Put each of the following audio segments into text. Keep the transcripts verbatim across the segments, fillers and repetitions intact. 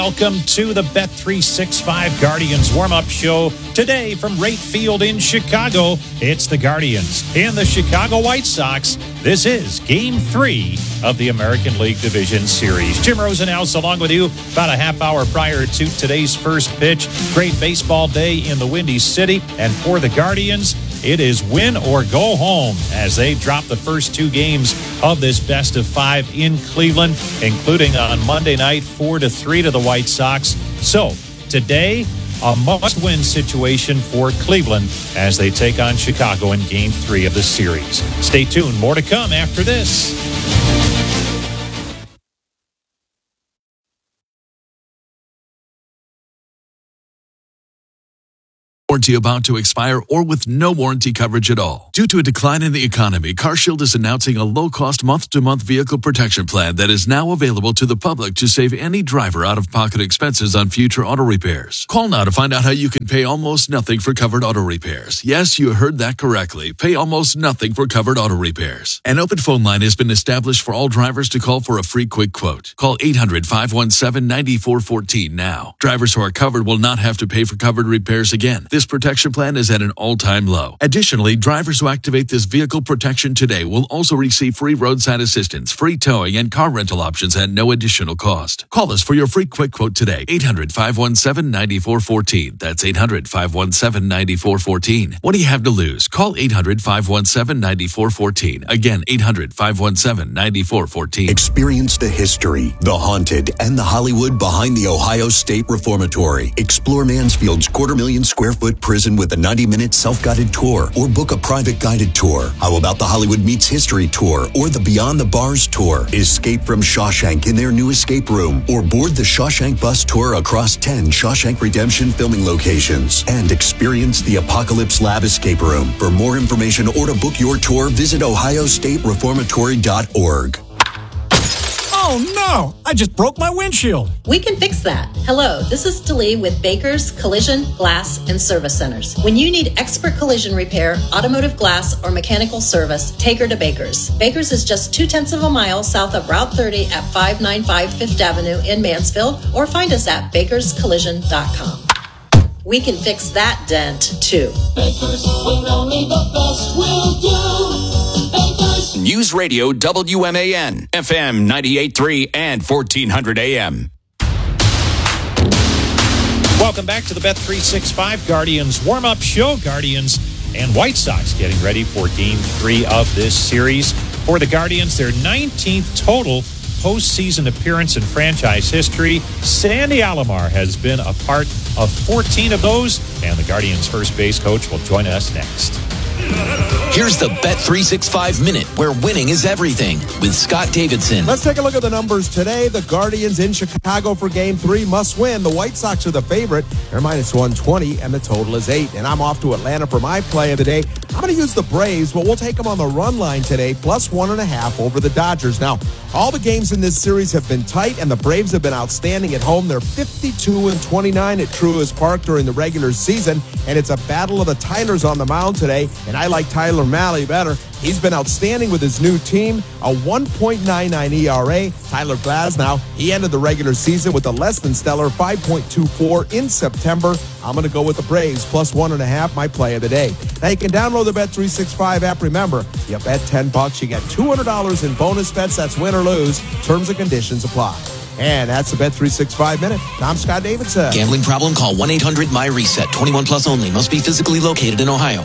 Welcome to the Bet three sixty-five Guardians warm-up show. Today from Rate Field in Chicago, it's the Guardians and the Chicago White Sox. This is Game three of the American League Division Series. Jim Rosenhaus along with you about a half hour prior to today's first pitch. Great baseball day in the Windy City. And for the Guardians, it is win or go home as they drop the first two games of this best of five in Cleveland, including on Monday night, four to three to the White Sox. So today, a must-win situation for Cleveland as they take on Chicago in Game three of the series. Stay tuned. More to come after this. Warranty about to expire or with no warranty coverage at all. Due to a decline in the economy, CarShield is announcing a low-cost month-to-month vehicle protection plan that is now available to the public to save any driver out-of-pocket expenses on future auto repairs. Call now to find out how you can pay almost nothing for covered auto repairs. Yes, you heard that correctly. Pay almost nothing for covered auto repairs. An open phone line has been established for all drivers to call for a free quick quote. Call eight hundred, five one seven, nine four one four now. Drivers who are covered will not have to pay for covered repairs again. This protection plan is at an all-time low. Additionally, drivers who activate this vehicle protection today will also receive free roadside assistance, free towing, and car rental options at no additional cost. Call us for your free quick quote today. eight hundred, five one seven, nine four one four. That's eight hundred, five one seven, nine four one four. What do you have to lose? Call eight hundred, five one seven, nine four one four. Again, eight hundred, five one seven, nine four one four. Experience the history, the haunted, and the Hollywood behind the Ohio State Reformatory. Explore Mansfield's quarter million square foot prison with a ninety minute self-guided tour, or book a private guided tour. How about the Hollywood Meets History tour or the Beyond the Bars tour? Escape from Shawshank in their new escape room, or board the Shawshank bus tour across ten Shawshank Redemption filming locations, and experience the Apocalypse Lab escape room. For more information or to book your tour, visit ohio state reformatory dot org. Oh no, I just broke my windshield. We can fix that. Hello, this is Delee with Baker's Collision, Glass, and Service Centers. When you need expert collision repair, automotive glass, or mechanical service, take her to Baker's. Baker's is just two-tenths of a mile south of Route thirty at five ninety-five Fifth Avenue in Mansfield, or find us at bakers collision dot com. We can fix that dent, too. Baker's, when only the best will do. Baker's. News Radio W M A N, F M ninety-eight point three and fourteen hundred A M. Welcome back to the Bet three sixty-five Guardians warm-up show. Guardians and White Sox getting ready for Game three of this series. For the Guardians, their nineteenth total postseason appearance in franchise history. Sandy Alomar has been a part of fourteen of those, and the Guardians' first base coach will join us next. Here's the Bet three sixty-five Minute, where winning is everything, with Scott Davidson. Let's take a look at the numbers today. The Guardians in Chicago for Game three must win. The White Sox are the favorite. They're minus one twenty, and the total is eight. And I'm off to Atlanta for my play of the day. I'm going to use the Braves, but we'll take them on the run line today, plus one and a half over the Dodgers. Now, all the games in this series have been tight, and the Braves have been outstanding at home. They're fifty-two and twenty-nine at Truist Park during the regular season, and it's a battle of the Tylers on the mound today, and I like Tyler Mahle better. He's been outstanding with his new team, a one point nine nine E R A. Tyler Glasnow, he ended the regular season with a less than stellar five point two four in September. I'm going to go with the Braves, plus one and a half, my play of the day. Now, you can download the Bet three sixty-five app. Remember, you bet ten bucks, you get two hundred dollars in bonus bets. That's win or lose. Terms and conditions apply. And that's the Bet three sixty-five Minute. I'm Scott Davidson. Gambling problem? Call one eight hundred my reset. twenty-one plus only. Must be physically located in Ohio.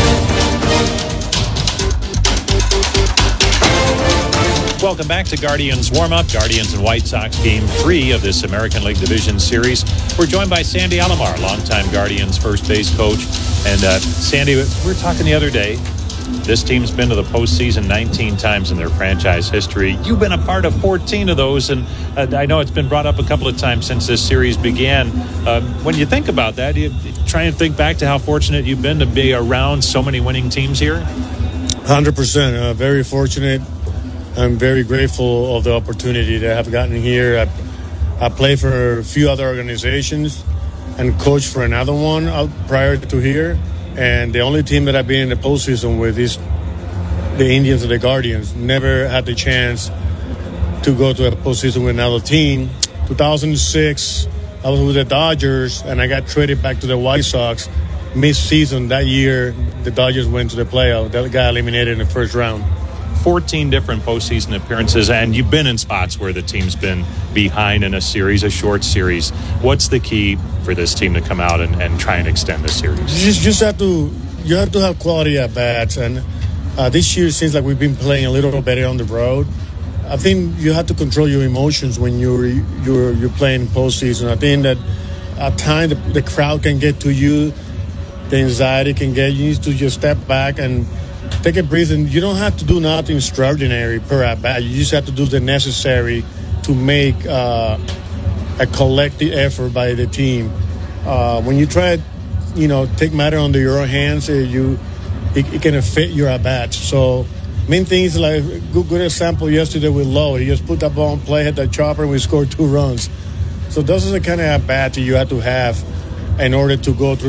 Welcome back to Guardians warm-up. Guardians and White Sox Game three of this American League Division Series. We're joined by Sandy Alomar, longtime Guardians first base coach. And uh, Sandy, we were talking the other day. This team's been to the postseason nineteen times in their franchise history. You've been a part of fourteen of those, and uh, I know it's been brought up a couple of times since this series began. Uh, when you think about that, you try and think back to how fortunate you've been to be around so many winning teams here. one hundred percent. Uh, very fortunate. I'm very grateful of the opportunity to have gotten here. I, I played for a few other organizations and coached for another one out prior to here. And the only team that I've been in the postseason with is the Indians and the Guardians. Never had the chance to go to a postseason with another team to two thousand six, I was with the Dodgers, and I got traded back to the White Sox. Mid-season that year, the Dodgers went to the playoff. That got eliminated in the first round. fourteen different postseason appearances, and you've been in spots where the team's been behind in a series, a short series. What's the key for this team to come out and, and try and extend the series? You just, just have to you have to have quality at bats, and uh, this year it seems like we've been playing a little better on the road. I think you have to control your emotions when you're you're you're playing postseason. I think that at times the, the crowd can get to you, the anxiety can get you. You need to just step back and take a breath, and you don't have to do nothing extraordinary per at bat. You just have to do the necessary to make uh, a collective effort by the team. Uh, when you try, you know, take matter under your own hands, uh, you it, it can affect your at bats. So main things like good, good example yesterday with Lowe. He just put that ball in play, hit that chopper, and we scored two runs. So those are the kind of at bats that you have to have in order to go through